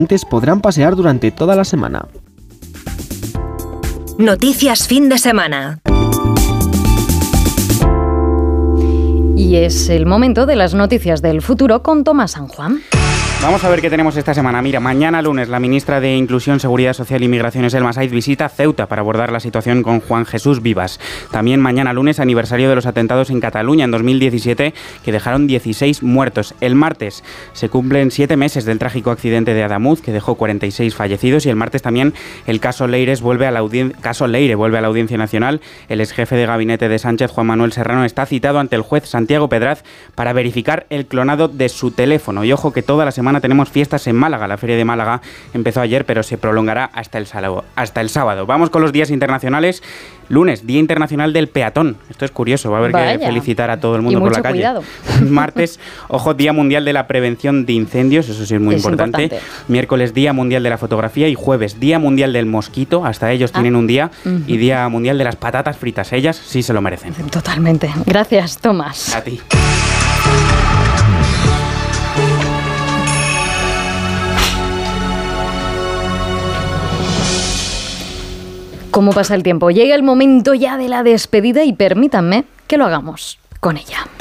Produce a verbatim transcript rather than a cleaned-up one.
podrán pasear durante toda la semana. Noticias fin de semana. Y es el momento de las noticias del futuro con Tomás San Juan. Vamos a ver qué tenemos esta semana. Mira, mañana lunes la ministra de Inclusión, Seguridad Social y Migraciones, Elma Saiz, visita Ceuta para abordar la situación con Juan Jesús Vivas. También mañana lunes, aniversario de los atentados en Cataluña en dos mil diecisiete, que dejaron dieciséis muertos. El martes se cumplen siete meses del trágico accidente de Adamuz, que dejó cuarenta y seis fallecidos. Y el martes también el caso Leires vuelve a la audien- caso Leire vuelve a la Audiencia Nacional. El exjefe de gabinete de Sánchez, Juan Manuel Serrano, está citado ante el juez Santiago Pedraz para verificar el clonado de su teléfono. Y ojo que toda la semana tenemos fiestas en Málaga. La Feria de Málaga empezó ayer, pero se prolongará hasta el sábado. Hasta el sábado. Vamos con los días internacionales. Lunes, Día Internacional del Peatón. Esto es curioso, va a haber Vaya. que felicitar a todo el mundo Y por mucho la calle. cuidado. Martes, ojo, Día Mundial de la Prevención de Incendios, eso sí es muy Es importante. importante. Miércoles, Día Mundial de la Fotografía, y jueves, Día Mundial del Mosquito. Hasta ellos Ah. tienen un día. Uh-huh. Y Día Mundial de las Patatas Fritas. Ellas sí se lo merecen. Totalmente. Gracias, Tomás. A ti. ¿Cómo pasa el tiempo? Llega el momento ya de la despedida y permítanme que lo hagamos con ella.